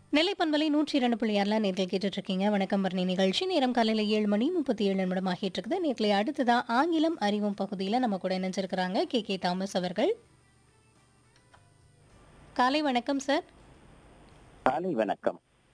நெல்லை பண்பலை 102.6 நேர்கள் கேட்டுட்டு இருக்கீங்க. வணக்கம் பரணி நிகழ்ச்சி. நேரம் காலையில 7:37 ஆகிட்டு இருக்குது. நேர்களை அடுத்ததா ஆங்கிலம் அறிவும் பகுதியில் நம்ம கூட இணைஞ்சிருக்கிறாங்க கே தாமஸ் அவர்கள். காலை வணக்கம் சார். காலை வணக்கம்.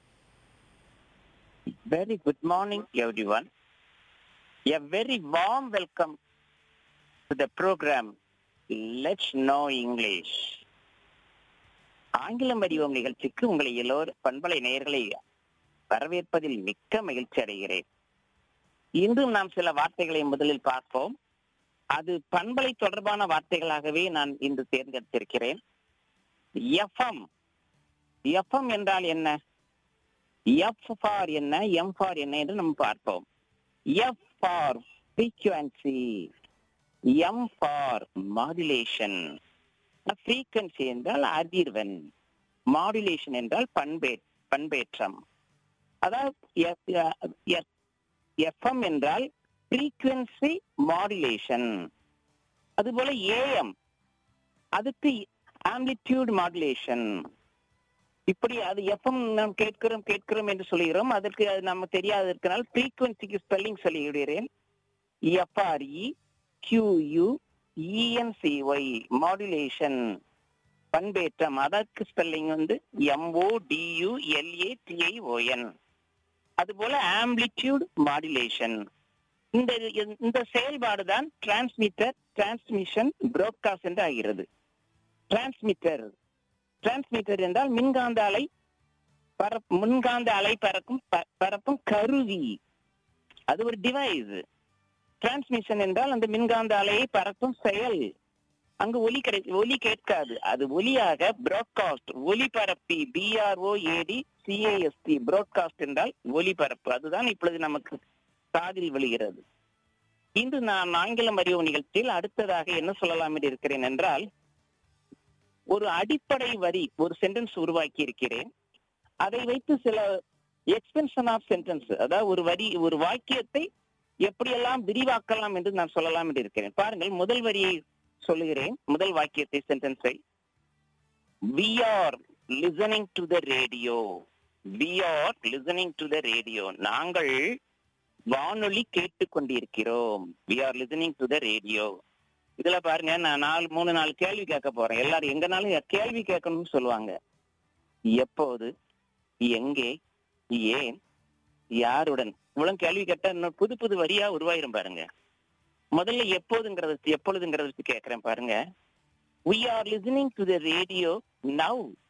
Very good morning, everyone. A very warm welcome to the program Let's Know English. ஆங்கிலம் அறிவோம் நிகழ்ச்சிக்கு உங்களை எல்லோரும் பண்பலை நேயர்களை வரவேற்பதில் மிக்க மகிழ்ச்சி அடைகிறேன். இன்றும் நாம் சில வார்த்தைகளை முதலில் பார்ப்போம். அது பண்பலை தொடர்பான வார்த்தைகளாகவே நான் இன்று தேர்ந்தெடுத்திருக்கிறேன். எஃப்எம். எஃப்எம் என்றால் என்ன? எஃப் ஃபார் என்ன, எம் ஃபார் என்ன என்று நம்ம பார்ப்போம். F for frequency, M for modulation. Frequency என்றால் அதிர்வெண், மாடுலேஷன் என்றால் பண்பேற்றம். அதாவது எஃப்எம் என்றால் ஃப்ரீக்வன்சி மாடுலேஷன். அதுபோல ஏஎம், அதுக்கு ஆம்ப்ளிடியூட் மாடுலேஷன். இப்படி அது எஃப்எம் நாம் கேட்கிறோம் என்று சொல்லுகிறோம். அதற்கு அது நம்ம தெரியாததற்கான ஃப்ரீக்வன்சிக்கு ஸ்பெல்லிங் சொல்லிவிடுகிறேன். எஃப்ஆர்இ கியூயு இஎன்சிஒய், மாடுலேஷன், பண்பேற்றம். அதற்கு ஸ்பெல்லிங் எம்ஓடியுஎல்ஏடிஐஓஎன். அதுபோல ஆம்ப்ளிடியூட் மாடுலேஷன். இந்த செயல்பாடுதான் டிரான்ஸ்மிட்டர், டிரான்ஸ்மிஷன், புரோட்காஸ்ட் என்று ஆகிறது. டிரான்ஸ்மிட்டர் என்றால் மின்காந்த அலை பரப்பும் கருவி. அது ஒரு டிவைஸ். டிரான்ஸ்மிஷன் என்றால் அந்த மின்காந்த அலையை பரப்பும் செயல். அங்கு ஒலி கேட்காது. அது ஒலியாக புரோட்காஸ்ட், ஒலிபரப்பி, BROADCAST, புரோட்காஸ்ட் என்றால் ஒலிபரப்பு. அதுதான் இப்பொழுது நமக்கு காதில் விழுகிறது. இன்று நான் ஆங்கிலம் அறிவு நிகழ்ச்சியில் அடுத்ததாக என்ன சொல்லலாம் என்று இருக்கிறேன் என்றால், ஒரு அடிப்படை வரி, ஒரு சென்டென்ஸ் உருவாக்கி இருக்கிறேன். அதை வைத்து சில எக்ஸ்பென்ஷன் ஆஃப் சென்டென்ஸ், அதாவது ஒரு வாக்கியத்தை எப்படியெல்லாம் விரிவாக்கலாம் என்று நான் சொல்லலாம் என்று இருக்கிறேன். பாருங்கள், முதல் வரியை சொல்லுகிறேன், முதல் வாக்கியத்தை, சென்டென்ஸை. We are listening to the radio. We are listening to the radio. நாங்கள் வானொலி கேட்டுக் கொண்டிருக்கிறோம். We are listening to the radio. இதுல பாருங்க, நான் 3-4 கேள்வி கேட்க போறேன். எல்லாரும் எங்கனாலும் கேள்வி கேட்கணும்னு சொல்லுவாங்க. எப்போது, எங்கே, ஏன், யாருடன், இவ்வளவு கேள்வி கேட்டா இன்னும் புது வரியா உருவாயிரும் பாருங்க. முதல்ல எப்பொழுதுங்கிறது கேட்கிறேன் பாருங்க. We are listening to the radio now.